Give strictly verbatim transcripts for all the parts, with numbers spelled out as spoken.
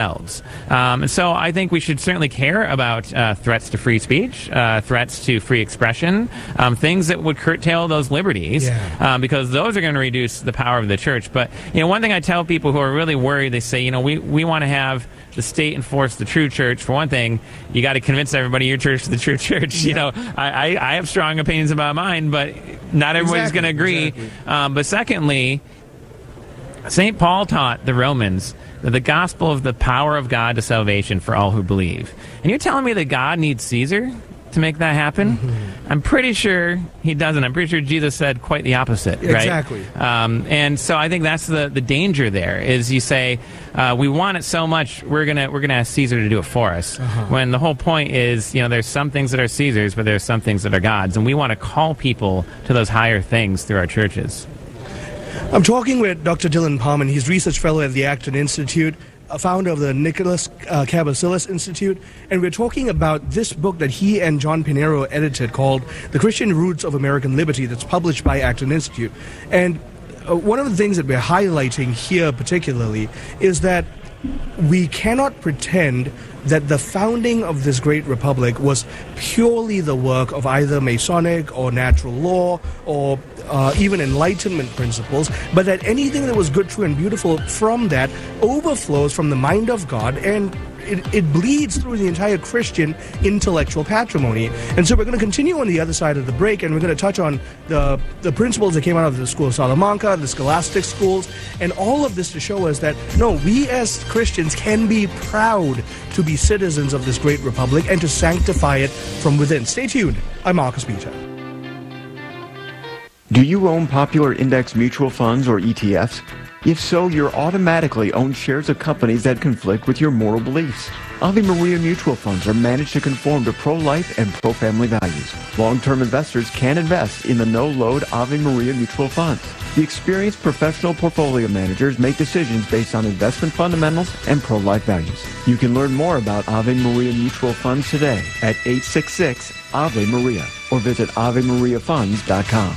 themselves. Um, and so I think we should certainly care about uh, threats to free speech, uh, threats to free expression, um, things that would curtail those liberties, yeah. um, because those are going to reduce the power of the church. But, you know, one thing I tell people who are really worried, they say, you know, we, we want to have the state enforce the true church. For one thing, you got to convince everybody your church is the true church. Yeah. You know, I, I, I have strong opinions about mine, but not everybody's exactly, going to agree. Exactly. Um, but secondly, Saint Paul taught the Romans that the gospel of the power of God to salvation for all who believe. And you're telling me that God needs Caesar to make that happen? Mm-hmm. I'm pretty sure he doesn't. I'm pretty sure Jesus said quite the opposite, right? Exactly. Um, and so I think that's the, the danger there, is you say, uh, we want it so much, we're gonna we're gonna ask Caesar to do it for us. Uh-huh. When the whole point is, you know, there's some things that are Caesar's, but there's some things that are God's, and we want to call people to those higher things through our churches. I'm talking with Doctor Dylan Parman. He's research fellow at the Acton Institute, a founder of the Nicholas uh, Cabasilas Institute, and we're talking about this book that he and John Pinero edited called The Christian Roots of American Liberty, that's published by Acton Institute. And uh, one of the things that we're highlighting here particularly is that we cannot pretend that the founding of this great republic was purely the work of either Masonic or natural law or uh, even Enlightenment principles, but that anything that was good, true, and beautiful from that overflows from the mind of God, and it, it bleeds through the entire Christian intellectual patrimony. And so we're going to continue on the other side of the break, and we're going to touch on the, the principles that came out of the School of Salamanca, the scholastic schools, and all of this to show us that, no, we as Christians can be proud to be citizens of this great republic and to sanctify it from within. Stay tuned. I'm Marcus Peter. Do you own popular index mutual funds or E T Fs? If so, you're automatically own shares of companies that conflict with your moral beliefs. Ave Maria mutual funds are managed to conform to pro-life and pro-family values. Long-term investors can invest in the no-load Ave Maria mutual funds. The experienced professional portfolio managers make decisions based on investment fundamentals and pro-life values. You can learn more about Ave Maria mutual funds today at eight six six Ave Maria or visit ave maria funds dot com.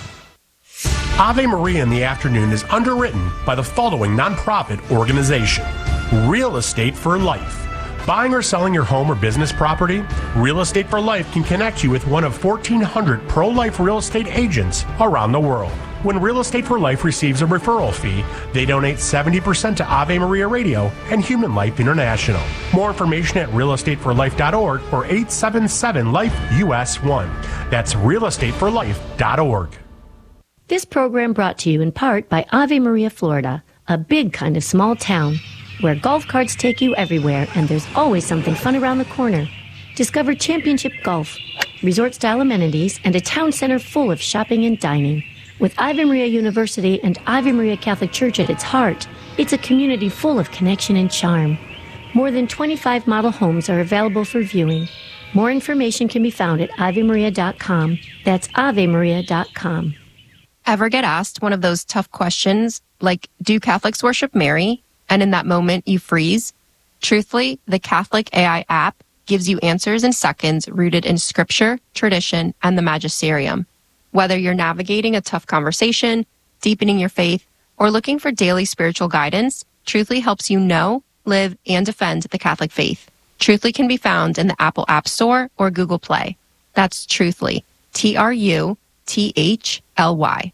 Ave Maria in the Afternoon is underwritten by the following nonprofit organization: Real Estate for Life. Buying or selling your home or business property? Real Estate for Life can connect you with one of fourteen hundred pro-life real estate agents around the world. When Real Estate for Life receives a referral fee, they donate seventy percent to Ave Maria Radio and Human Life International. More information at real estate for life dot org or eight seven seven life U S one. That's real estate for life dot org. This program brought to you in part by Ave Maria, Florida, a big kind of small town where golf carts take you everywhere and there's always something fun around the corner. Discover championship golf, resort-style amenities, and a town center full of shopping and dining. With Ave Maria University and Ave Maria Catholic Church at its heart, it's a community full of connection and charm. More than twenty-five model homes are available for viewing. More information can be found at ave maria dot com. That's ave maria dot com. Ever get asked one of those tough questions like, do Catholics worship Mary? And in that moment you freeze? Truthfully, the Catholic A I app gives you answers in seconds rooted in scripture, tradition, and the magisterium. Whether you're navigating a tough conversation, deepening your faith, or looking for daily spiritual guidance, Truthfully helps you know, live, and defend the Catholic faith. Truthfully can be found in the Apple App Store or Google Play. That's Truthfully, T R U T H L Y.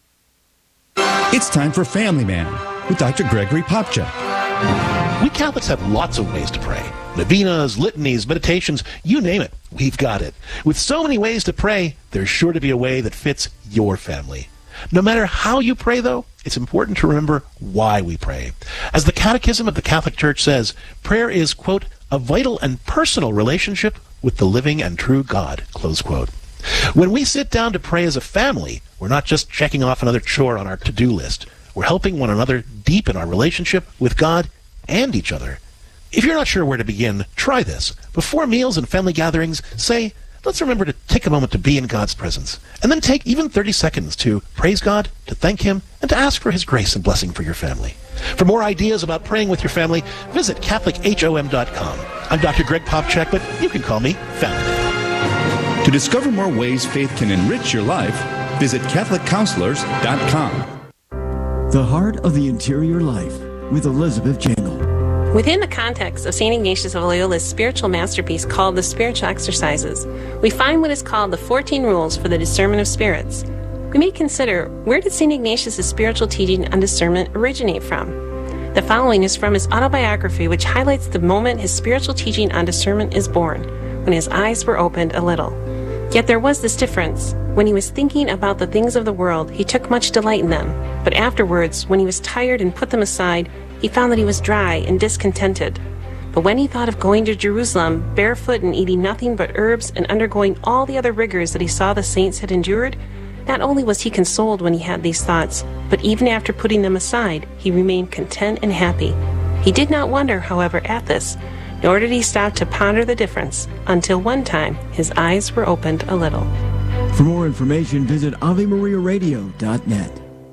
It's time for Family Man with Doctor Gregory Popcak. We Catholics have lots of ways to pray. Novenas, litanies, meditations, you name it, we've got it. With so many ways to pray, there's sure to be a way that fits your family. No matter how you pray, though, it's important to remember why we pray. As the Catechism of the Catholic Church says, prayer is, quote, a vital and personal relationship with the living and true God, close quote. When we sit down to pray as a family, we're not just checking off another chore on our to-do list. We're helping one another deepen our relationship with God and each other. If you're not sure where to begin, try this. Before meals and family gatherings, say, let's remember to take a moment to be in God's presence. And then take even thirty seconds to praise God, to thank Him, and to ask for His grace and blessing for your family. For more ideas about praying with your family, visit Catholic H O M dot com. I'm Doctor Greg Popcak, but you can call me Family Man. To discover more ways faith can enrich your life, visit Catholic Counselors dot com. The Heart of the Interior Life with Elizabeth Jangle. Within the context of Saint Ignatius of Loyola's spiritual masterpiece called The Spiritual Exercises, we find what is called the fourteen Rules for the Discernment of Spirits. We may consider, where did Saint Ignatius' spiritual teaching on discernment originate from? The following is from his autobiography, which highlights the moment his spiritual teaching on discernment is born, when his eyes were opened a little. Yet there was this difference. When he was thinking about the things of the world, he took much delight in them. But afterwards, when he was tired and put them aside, he found that he was dry and discontented. But when he thought of going to Jerusalem, barefoot and eating nothing but herbs and undergoing all the other rigors that he saw the saints had endured, not only was he consoled when he had these thoughts, but even after putting them aside, he remained content and happy. He did not wonder, however, at this, nor did he stop to ponder the difference, until one time his eyes were opened a little. For more information, visit Ave Maria Radio dot net.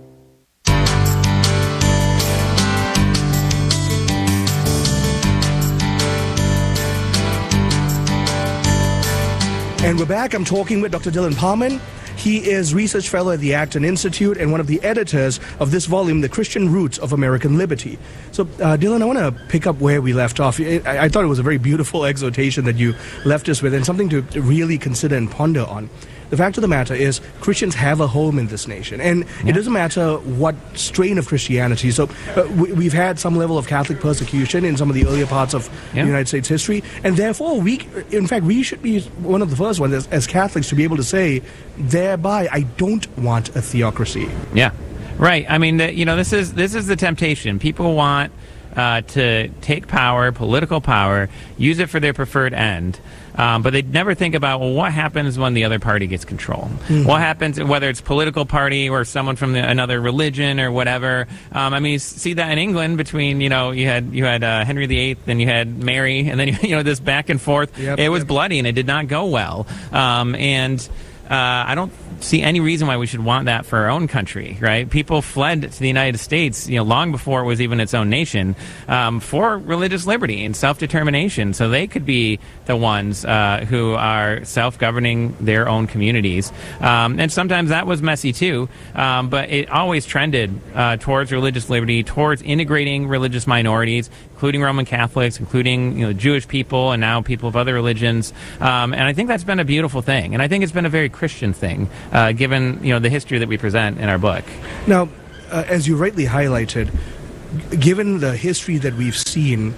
And we're back. I'm talking with Doctor Dylan Parman. He is research fellow at the Acton Institute and one of the editors of this volume, The Christian Roots of American Liberty. So, uh, Dylan, I want to pick up where we left off. I, I thought it was a very beautiful exhortation that you left us with and something to really consider and ponder on. The fact of the matter is, Christians have a home in this nation, and yeah. it doesn't matter what strain of Christianity. So uh, we, we've had some level of Catholic persecution in some of the earlier parts of yeah. the United States history, and therefore, we, in fact, we should be one of the first ones as, as Catholics to be able to say, thereby, I don't want a theocracy. Yeah, right. I mean, the, you know, this is this is the temptation. People want uh, to take power, political power, use it for their preferred end. Um, but they never think about, well, what happens when the other party gets control? Mm-hmm. What happens, whether it's political party or someone from the, another religion or whatever? Um, I mean, you see that in England between, you know, you had you had uh, Henry the Eighth and you had Mary, and then, you know, this back and forth. Yep, it was yep. bloody, and it did not go well. Um, and uh, I don't see any reason why we should want that for our own country, right? People fled to the United States, you know, long before it was even its own nation, um, for religious liberty and self-determination, so they could be the ones uh, who are self-governing their own communities. Um, and sometimes that was messy too, um, but it always trended uh, towards religious liberty, towards integrating religious minorities, including Roman Catholics, including, you know, Jewish people, and now people of other religions. Um, and I think that's been a beautiful thing, and I think it's been a very Christian thing, uh, given, you know, the history that we present in our book. Now, uh, as you rightly highlighted, given the history that we've seen,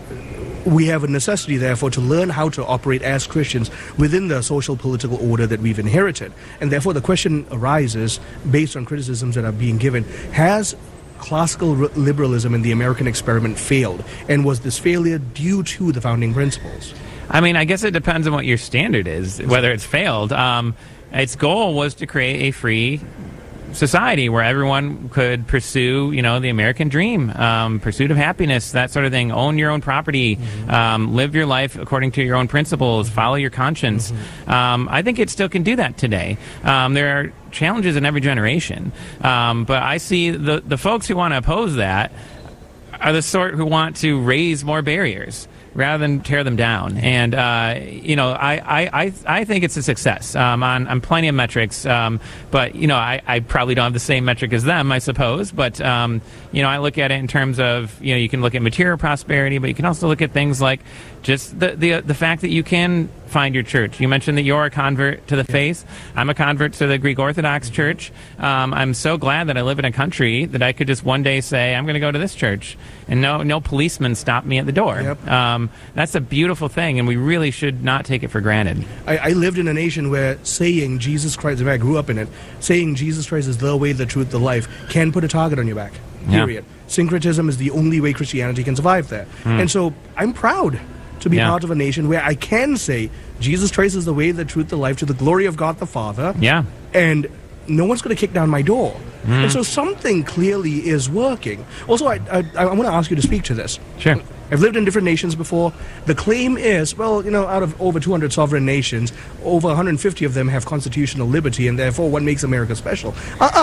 we have a necessity, therefore, to learn how to operate as Christians within the social political order that we've inherited. And therefore, the question arises, based on criticisms that are being given, has classical liberalism in the American experiment failed? And was this failure due to the founding principles? I mean, I guess it depends on what your standard is, whether it's failed. Um, its goal was to create a free society where everyone could pursue, you know, the American dream, um, pursuit of happiness, that sort of thing, own your own property, mm-hmm. um, live your life according to your own principles, follow your conscience. Mm-hmm. um, I think it still can do that today. Um, there are challenges in every generation, um, but I see the, the folks who want to oppose that are the sort who want to raise more barriers rather than tear them down. And, uh, you know, I, I, I, I think it's a success um, on, on plenty of metrics. Um, but, you know, I, I probably don't have the same metric as them, I suppose. But, um, you know, I look at it in terms of, you know, you can look at material prosperity, but you can also look at things like just the, the, the fact that you can find your church. You mentioned that you're a convert to the faith. I'm a convert to the Greek Orthodox Church. Um, I'm so glad that I live in a country that I could just one day say, I'm going to go to this church, and no no policeman stopped me at the door. Yep. Um, that's a beautiful thing, and we really should not take it for granted. I, I lived in a nation where saying Jesus Christ, in fact, I grew up in it, saying Jesus Christ is the way, the truth, the life, can put a target on your back, period. Yeah. Syncretism is the only way Christianity can survive there. Mm. And so I'm proud to be yeah. part of a nation where I can say Jesus Christ is the way, the truth, the life, to the glory of God the Father. Yeah. And no one's going to kick down my door. Mm-hmm. And so something clearly is working. Also, I, I, I want to ask you to speak to this. Sure. I've lived in different nations before. The claim is, well, you know, out of over two hundred sovereign nations, over one hundred fifty of them have constitutional liberty, and therefore what makes America special? Uh-uh.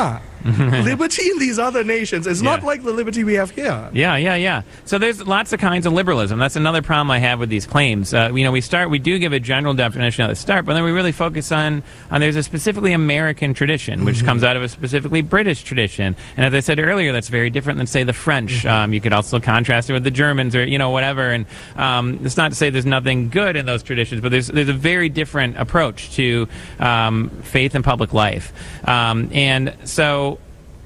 liberty in these other nations is not Yeah. like the liberty we have here. Yeah, yeah, yeah. So there's lots of kinds of liberalism. That's another problem I have with these claims. Uh, you know, we start, we do give a general definition at the start, but then we really focus on, on there's a specifically American tradition, which Mm-hmm. comes out of a specifically British tradition. And as I said earlier, that's very different than, say, the French. Mm-hmm. Um, you could also contrast it with the Germans or, you know, whatever. And um, it's not to say there's nothing good in those traditions, but there's, there's a very different approach to um, faith and public life. Um, and so...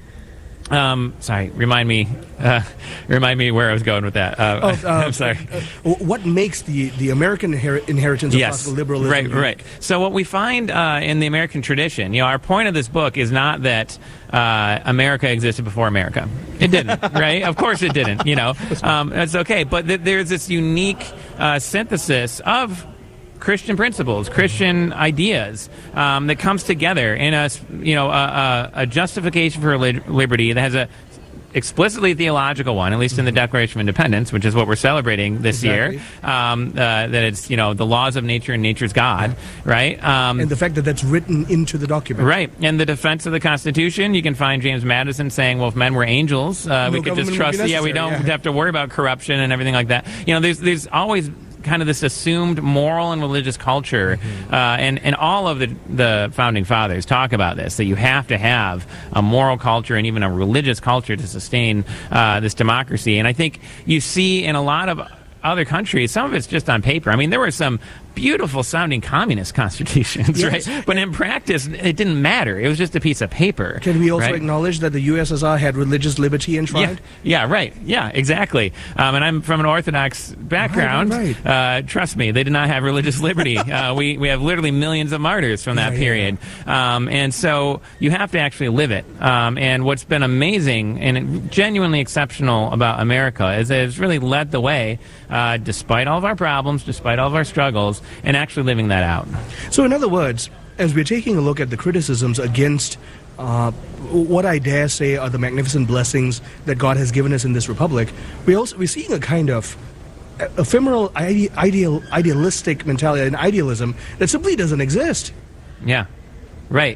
Um, sorry, remind me, uh, remind me where I was going with that. Uh, Oh, uh, I'm sorry. Uh, what makes the, the American inher- inheritance of Yes, classical liberalism? right, unique? right. So what we find uh, in the American tradition, you know, our point of this book is not that uh, America existed before America. It didn't, right? Of course it didn't. You know, um, it's okay. But th- there's this unique uh, synthesis of Christian principles, Christian ideas um, that comes together in a, you know, a, a, a justification for li- liberty that has a explicitly theological one, at least in the Declaration of Independence, which is what we're celebrating this Exactly. year. Um, uh, that it's, you know, the laws of nature and nature's God, right? Um, And the fact that that's written into the document. Right. And the defense of the Constitution, you can find James Madison saying, well, if men were angels, uh, No we could just government would trust, be yeah, we don't necessary, yeah. have to worry about corruption and everything like that. You know, there's there's always kind of this assumed moral and religious culture, Mm-hmm. uh, and, and all of the, the founding fathers talk about this, that you have to have a moral culture and even a religious culture to sustain uh, this democracy. And I think you see in a lot of other countries, some of it's just on paper. I mean, there were some beautiful sounding communist constitutions, Yes. right? But in practice, it didn't matter. It was just a piece of paper. Can we also right? acknowledge that the U S S R had religious liberty Yeah, enshrined? yeah, right. Yeah, exactly. Um, and I'm from an Orthodox background. Right, Uh, trust me, they did not have religious liberty. uh, we, we have literally millions of martyrs from that Yeah, yeah. period. Um, and so you have to actually live it. Um, and what's been amazing and genuinely exceptional about America is that it's really led the way, uh, despite all of our problems, despite all of our struggles, and actually living that out. So, in other words, as we're taking a look at the criticisms against uh, what I dare say are the magnificent blessings that God has given us in this republic, we also we're seeing a kind of ephemeral, ide- ideal, idealistic mentality, an idealism that simply doesn't exist. Yeah, right.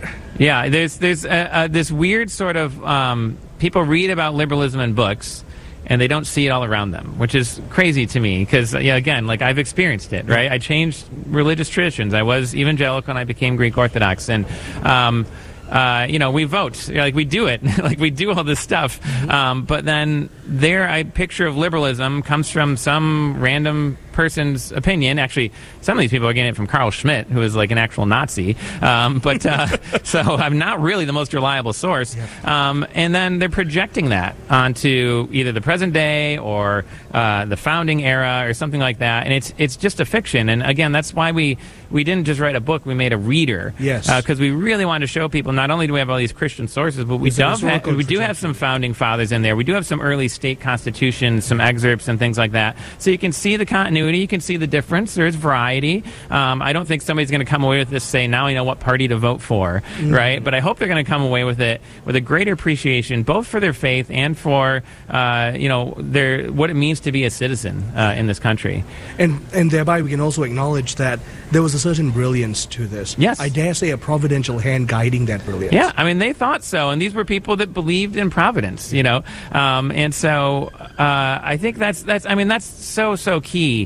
Yeah, there's there's uh, uh, this weird sort of um, people read about liberalism in books, and they don't see it all around them, which is crazy to me because, yeah, again, like I've experienced it, right? I changed religious traditions. I was evangelical and I became Greek Orthodox, and um, uh, you know, we vote, like we do it, like we do all this stuff. Um, but then their I picture of liberalism comes from some random person's opinion. Actually, some of these people are getting it from Carl Schmitt, who is like an actual Nazi. Um, but uh, so I'm not really the most reliable source. Um, and then they're projecting that onto either the present day or uh, the founding era or something like that. And it's it's just a fiction. And again, that's why we we didn't just write a book. We made a reader. Yes. Because we really wanted to show people not only do we have all these Christian sources, but we It's a do have, historical we do have some founding fathers in there. We do have some early state constitutions, some excerpts and things like that. So you can see the continuity. You can see the difference. There's variety. Um, I don't think somebody's going to come away with this say, now I know what party to vote for, Mm. right? But I hope they're going to come away with it with a greater appreciation, both for their faith and for, uh, you know, their what it means to be a citizen uh, in this country. And and thereby we can also acknowledge that there was a certain brilliance to this. Yes. I dare say a providential hand guiding that brilliance. Yeah, I mean, they thought so, and these were people that believed in providence, you know, um, and so uh, I think that's that's. I mean, that's so so key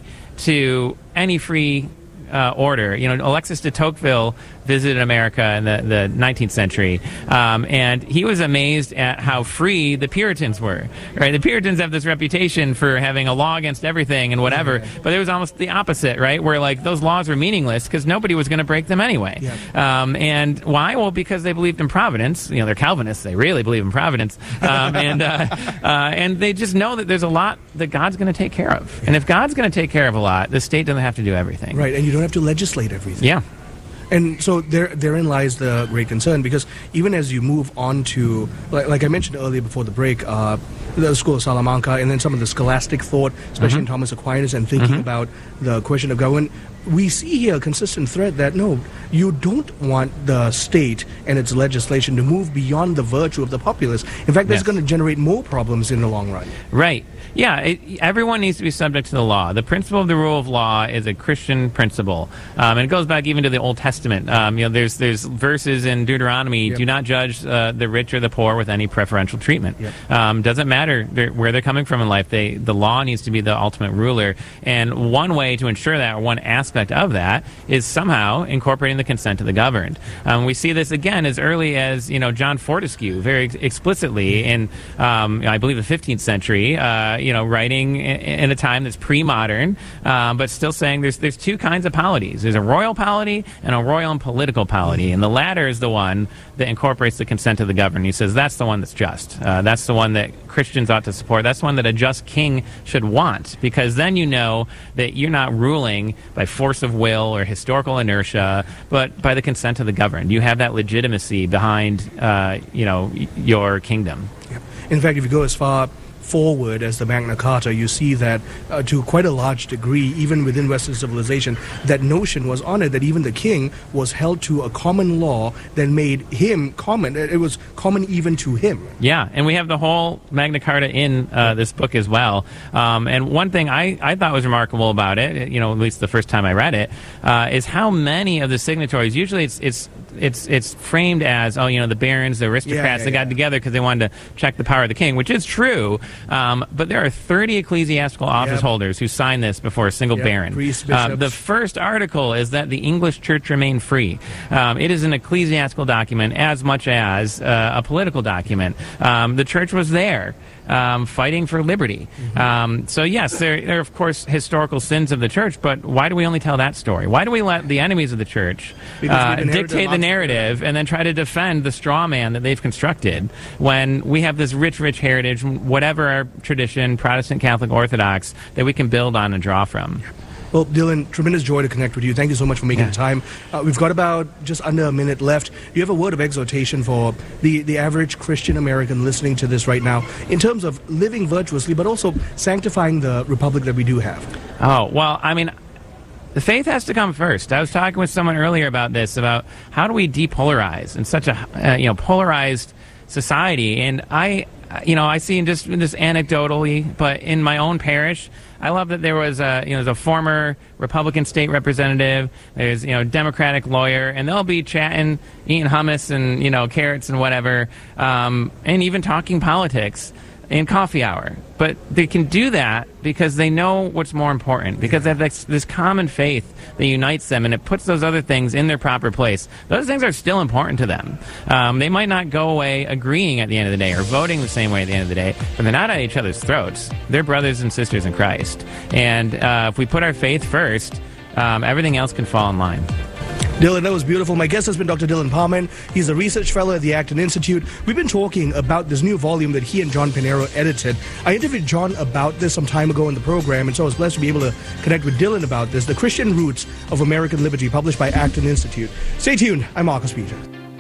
to any free uh, order. You know, Alexis de Tocqueville visited America in the, the nineteenth century, um, and he was amazed at how free the Puritans were. Right, the Puritans have this reputation for having a law against everything and whatever, Yeah. but it was almost the opposite, right? Where like those laws were meaningless because nobody was going to break them anyway. Yeah. Um, and why? Well, because they believed in providence. You know, they're Calvinists; they really believe in providence, um, and uh, uh, and they just know that there's a lot that God's going to take care of. And if God's going to take care of a lot, the state doesn't have to do everything. Right, and you don't have to legislate everything. Yeah. And so there, therein lies the great concern, because even as you move on to, like, like I mentioned earlier before the break, uh, the School of Salamanca, and then some of the scholastic thought, especially mm-hmm. in Thomas Aquinas, and thinking mm-hmm. about the question of government. We see here a consistent thread that no, you don't want the state and its legislation to move beyond the virtue of the populace. In fact, that's yes. going to generate more problems in the long run. Right. Yeah, it, everyone needs to be subject to the law. The principle of the rule of law is a Christian principle, um, and it goes back even to the Old Testament. Um, you know, there's there's verses in Deuteronomy: yep. do not judge uh, the rich or the poor with any preferential treatment. Yep. Um, doesn't matter they're, where they're coming from in life. They the law needs to be the ultimate ruler, and one way to ensure that, or one aspect of that, is somehow incorporating the consent of the governed. Um, we see this again as early as you know John Fortescue very ex- explicitly in um, I believe the fifteenth century. Uh, you know, writing in a time that's pre-modern, um, but still saying there's there's two kinds of polities. There's a royal polity and a royal and political polity, and the latter is the one that incorporates the consent of the governed. He says that's the one that's just. Uh, that's the one that Christians ought to support. That's the one that a just king should want, because then you know that you're not ruling by force of will or historical inertia, but by the consent of the governed. You have that legitimacy behind, uh, you know, your kingdom. Yep. In fact, if you go as far forward as the Magna Carta, you see that uh, to quite a large degree, even within Western civilization, that notion was honored, that even the king was held to a common law that made him common. It was common even to him. Yeah, and we have the whole Magna Carta in uh, this book as well. Um, and one thing I, I thought was remarkable about it, you know, at least the first time I read it, uh, is how many of the signatories, usually it's it's it's it's framed as, oh, you know, the barons, the aristocrats, yeah, yeah, they got yeah. together because they wanted to check the power of the king, which is true. Um, but there are thirty ecclesiastical office yep. holders who signed this before a single yep. baron. Priests, uh, the first article is that the English church remain free. Um, it is an ecclesiastical document as much as uh, a political document. Um, the church was there. Um, fighting for liberty. Mm-hmm. Um, so yes, there, there are of course historical sins of the church, but why do we only tell that story? Why do we let the enemies of the church uh, dictate the narrative and then try to defend the straw man that they've constructed when we have this rich, rich heritage, whatever our tradition, Protestant, Catholic, Orthodox, that we can build on and draw from? Well, Dylan, tremendous joy to connect with you. Thank you so much for making yeah. the time. Uh, we've got about just under a minute left. Do you have a word of exhortation for the, the average Christian American listening to this right now in terms of living virtuously, but also sanctifying the republic that we do have? Oh, well, I mean, the faith has to come first. I was talking with someone earlier about this, about how do we depolarize in such a uh, you know polarized society. And I, you know, I see in just in this anecdotally, but in my own parish, I love that there was a, you know, there's a former Republican state representative, there's, you know, Democratic lawyer, and they'll be chatting, eating hummus and, you know, carrots and whatever, um, and even talking politics in coffee hour. But they can do that because they know what's more important, because they have this, this common faith that unites them, and it puts those other things in their proper place. Those things are still important to them. Um, they might not go away agreeing at the end of the day or voting the same way at the end of the day, but they're not at each other's throats. They're brothers and sisters in Christ. And uh, if we put our faith first, um, everything else can fall in line. Dylan, that was beautiful. My guest has been Doctor Dylan Parman. He's a research fellow at the Acton Institute. We've been talking about this new volume that he and John Pinero edited. I interviewed John about this some time ago in the program, and so I was blessed to be able to connect with Dylan about this, The Christian Roots of American Liberty, published by Acton Institute. Stay tuned. I'm Marcus Peter.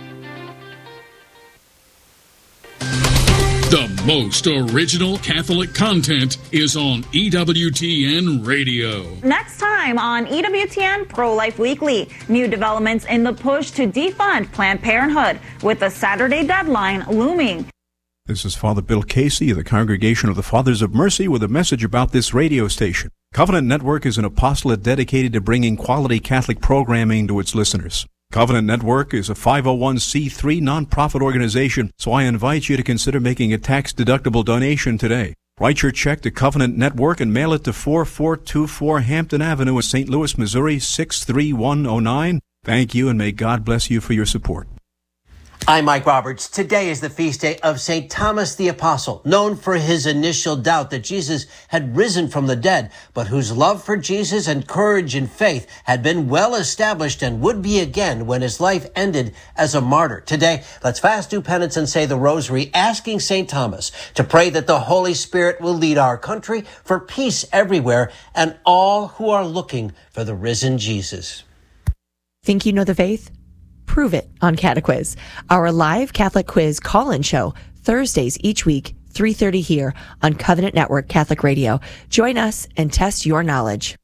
The most original Catholic content is on E W T N Radio. Next time on E W T N Pro-Life Weekly, new developments in the push to defund Planned Parenthood, with the Saturday deadline looming. This is Father Bill Casey of the Congregation of the Fathers of Mercy with a message about this radio station. Covenant Network is an apostolate dedicated to bringing quality Catholic programming to its listeners. Covenant Network is a five oh one c three nonprofit organization, so I invite you to consider making a tax-deductible donation today. Write your check to Covenant Network and mail it to four four two four Hampton Avenue in Saint Louis, Missouri, six three one oh nine. Thank you, and may God bless you for your support. I'm Mike Roberts. Today is the feast day of Saint Thomas the Apostle, known for his initial doubt that Jesus had risen from the dead, but whose love for Jesus and courage and faith had been well established and would be again when his life ended as a martyr. Today, let's fast, do penance, and say the rosary, asking Saint Thomas to pray that the Holy Spirit will lead our country for peace everywhere and all who are looking for the risen Jesus. Think you know the faith? Prove it on Catequiz, our live Catholic quiz call-in show, Thursdays each week, three thirty here on Covenant Network Catholic Radio. Join us and test your knowledge.